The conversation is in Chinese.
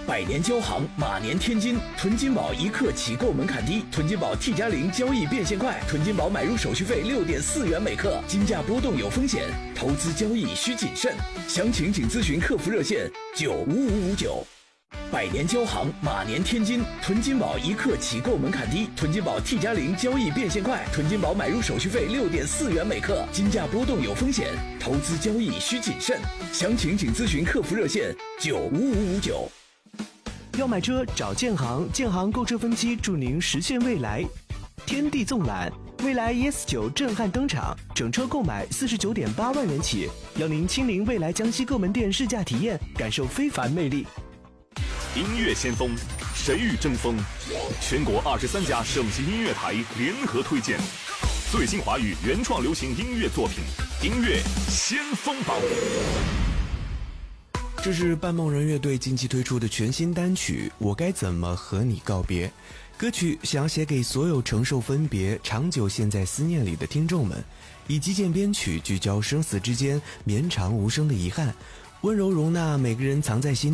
百年交行，马年天金。囤金宝一刻起购门槛低，囤金宝 T+0交易变现快，囤金宝买入手续费6.4元每克，金价波动有风险，投资交易需谨慎。详情请咨询客服热线95559。百年交行，马年天金。囤金宝一刻起购门槛低，囤金宝 T+0交易变现快，囤金宝买入手续费6.4元每克，金价波动有风险，投资交易需谨慎。详情请咨询客服热线95559。 要买车找建行，建行购车分期助您实现未来。天地纵览，蔚来 ES9 震撼登场，整车购买49.8万元起，邀您亲临蔚来江西各门店试驾体验，感受非凡魅力。 音乐先锋，谁与争锋？全国23家省级音乐台联合推荐最新华语原创流行音乐作品，音乐先锋榜。 这是半梦人乐队近期推出的全新单曲《我该怎么和你告别》。歌曲想写给所有承受分别、长久陷在思念里的听众们，以极简编曲聚焦生死之间绵长无声的遗憾，温柔容纳每个人藏在心